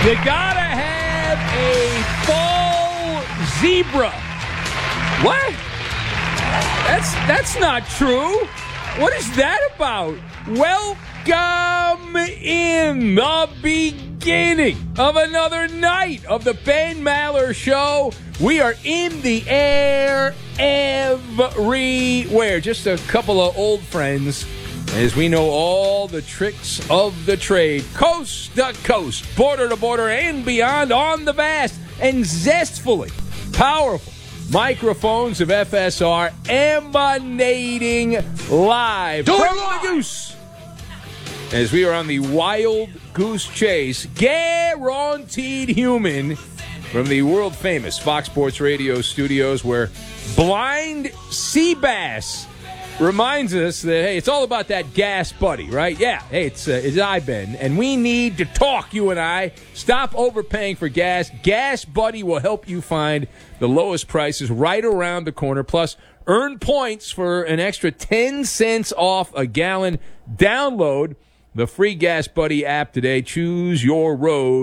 You gotta have a fall zebra. What? That's not true. What is that about? Welcome in the beginning of another night of the Ben Maller Show. We are in the air everywhere. Just a couple of old friends, as we know all the tricks of the trade, coast to coast, border to border, and beyond on the vast and zestfully powerful microphones of FSR, emanating live from the Goose. As we are on the wild goose chase, guaranteed human, from the world-famous Fox Sports Radio studios, where blind sea bass reminds us that, hey, it's all about that gas buddy, right? Yeah, hey, it's I, Ben, and we need to talk, you and I. Stop overpaying for gas. Gas Buddy will help you find the lowest prices right around the corner. Plus, earn points for an extra 10 cents off a gallon. Download the free Gas Buddy app today. Choose your road.